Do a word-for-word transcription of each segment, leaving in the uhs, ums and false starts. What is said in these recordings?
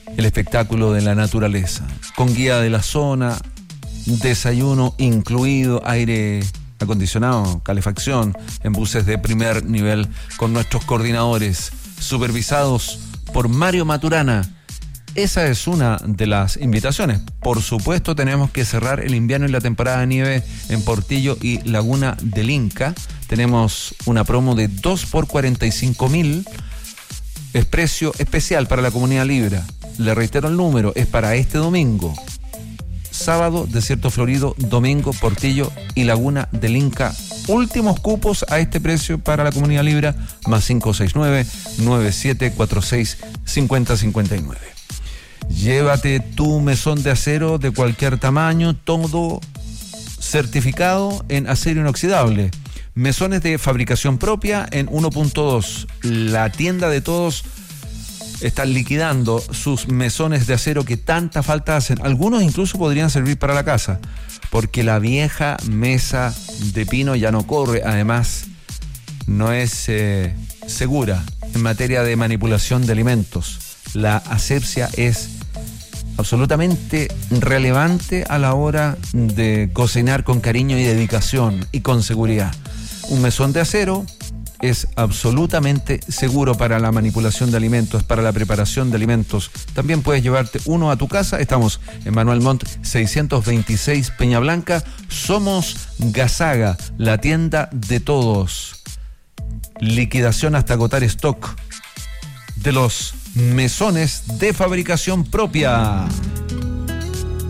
el espectáculo de la naturaleza, con guía de la zona, desayuno incluido, aire acondicionado, calefacción en buses de primer nivel con nuestros coordinadores supervisados por Mario Maturana. Esa es una de las invitaciones. Por supuesto, tenemos que cerrar el invierno y la temporada de nieve en Portillo y Laguna del Inca. Tenemos una promo de dos por cuarenta y cinco mil. Es precio especial para la comunidad Libra. Le reitero el número, es para este domingo. Sábado, Desierto Florido, domingo, Portillo y Laguna del Inca. Últimos cupos a este precio para la comunidad Libra, más cinco seis nueve, nueve siete cuatro seis, cinco cero cinco nueve. Llévate tu mesón de acero de cualquier tamaño, todo certificado en acero inoxidable. Mesones de fabricación propia en uno punto dos. La tienda de todos está liquidando sus mesones de acero que tanta falta hacen. Algunos incluso podrían servir para la casa, porque la vieja mesa de pino ya no corre. Además, no es eh, segura en materia de manipulación de alimentos. La asepsia es absolutamente relevante a la hora de cocinar con cariño y dedicación y con seguridad. Un mesón de acero es absolutamente seguro para la manipulación de alimentos, para la preparación de alimentos. También puedes llevarte uno a tu casa. Estamos en Manuel Montt seiscientos veintiséis, Peña Blanca. Somos Gasaga, la tienda de todos. Liquidación hasta agotar stock de los mesones de fabricación propia.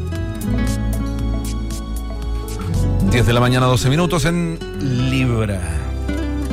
diez de la mañana, doce minutos en Libra.